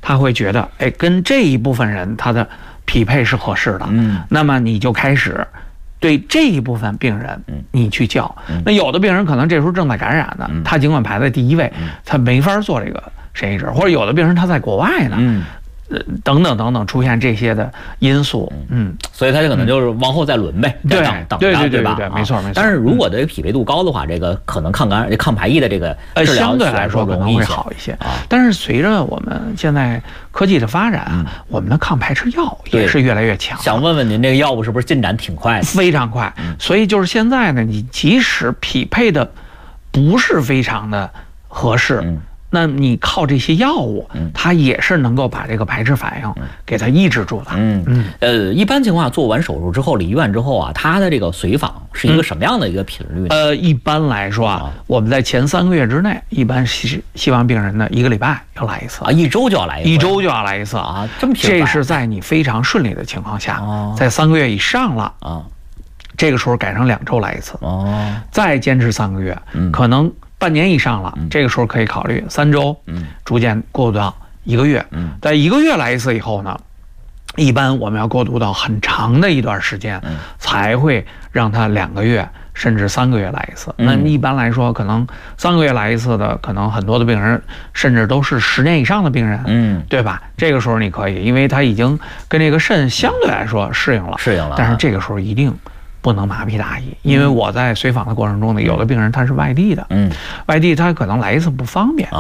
他会觉得，哎，跟这一部分人他的匹配是合适的，那么你就开始对这一部分病人，你去叫。那有的病人可能这时候正在感染呢，他尽管排在第1位，他没法做这个肾移植，或者有的病人他在国外呢。等等等等，出现这些的因素， 所以他就可能就是往后再轮呗， 对对吧？ 没错。 但是如果这个匹配度高的话，这个可能抗排异的这个治疗相对来说可能会好一些。但是随着我们现在科技的发展，我们的抗排斥药也是越来越强。 想问问您，这个药物是不是进展挺快的？ 非常快。所以就是现在呢，你即使匹配的不是非常的合适。那你靠这些药物，它也是能够把这个排斥反应给它抑制住的。 一般情况下做完手术之后离院之后啊，它的这个随访是一个什么样的一个频率呢？ 一般来说啊，我们在前3个月之内，一般希望病人呢1个礼拜要来一次啊，1周就要来一次，1 周就要来一次啊，这么频繁？ 这是在你非常顺利的情况下，在3个月以上了啊，这个时候改成2周来一次再坚持3个月，可能半年以上了，这个时候可以考虑3周，逐渐过渡到1个月，在1个月来一次以后呢，一般我们要过渡到很长的一段时间，才会让他2个月甚至3个月来一次。那一般来说，可能3个月来一次的，可能很多的病人甚至都是10年以上的病人，对吧？这个时候你可以，因为他已经跟这个肾相对来说适应了，但是这个时候一定不能麻痹大意，因为我在随访的过程中呢，有的病人他是外地的，外地他可能来一次不方便。